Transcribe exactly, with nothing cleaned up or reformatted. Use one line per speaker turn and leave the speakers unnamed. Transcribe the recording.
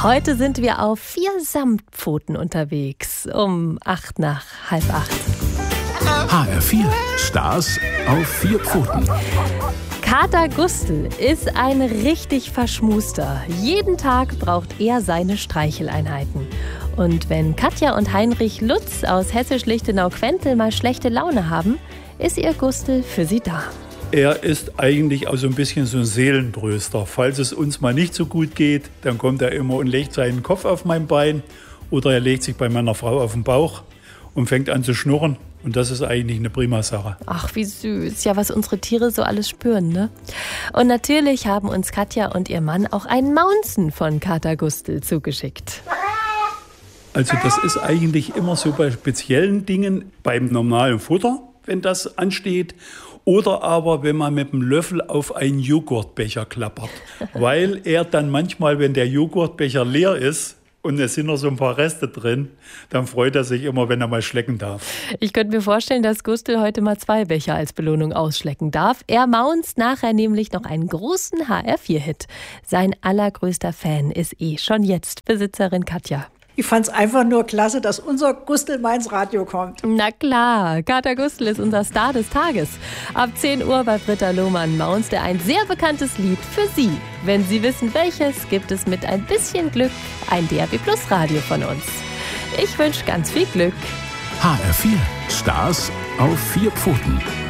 Heute sind wir auf vier Samtpfoten unterwegs, um acht nach halb acht.
H R vier, Stars auf vier Pfoten.
Kater Gustl ist ein richtig Verschmuster. Jeden Tag braucht er seine Streicheleinheiten. Und wenn Katja und Heinrich Lutz aus Hessisch-Lichtenau-Quentel mal schlechte Laune haben, ist ihr Gustl für sie da.
Er ist eigentlich auch so ein bisschen so ein Seelentröster. Falls es uns mal nicht so gut geht, dann kommt er immer und legt seinen Kopf auf mein Bein oder er legt sich bei meiner Frau auf den Bauch und fängt an zu schnurren. Und das ist eigentlich eine prima Sache.
Ach, wie süß. Ja, was unsere Tiere so alles spüren, ne? Und natürlich haben uns Katja und ihr Mann auch einen Maunzen von Kater Gustl zugeschickt.
Also das ist eigentlich immer so bei speziellen Dingen, beim normalen Futter, wenn das ansteht. Oder aber, wenn man mit dem Löffel auf einen Joghurtbecher klappert. Weil er dann manchmal, wenn der Joghurtbecher leer ist und es sind noch so ein paar Reste drin, dann freut er sich immer, wenn er mal schlecken darf.
Ich könnte mir vorstellen, dass Gustl heute mal zwei Becher als Belohnung ausschlecken darf. Er maunzt nachher nämlich noch einen großen H R vier Hit. Sein allergrößter Fan ist eh schon jetzt Besitzerin Katja.
Ich fand's einfach nur klasse, dass unser Gustl mal ins Radio kommt.
Na klar, Kater Gustl ist unser Star des Tages. Ab zehn Uhr bei Britta Lohmann maunzt er ein sehr bekanntes Lied für Sie. Wenn Sie wissen, welches, gibt es mit ein bisschen Glück ein D A B Plus Radio von uns. Ich wünsche ganz viel Glück.
H R vier, Stars auf vier Pfoten.